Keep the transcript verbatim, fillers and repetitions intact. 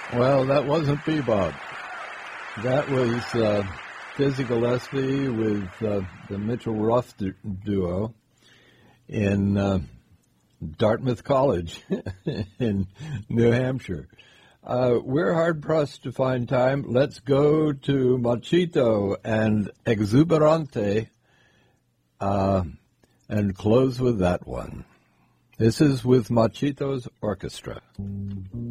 Well, that wasn't bebop. That was uh, Dizzy Gillespie with uh, the Mitchell Ruff du- duo in uh, Dartmouth College in New Hampshire. Uh, we're hard-pressed to find time. Let's go to Machito and Exuberante uh, and close with that one. This is with Machito's Orchestra.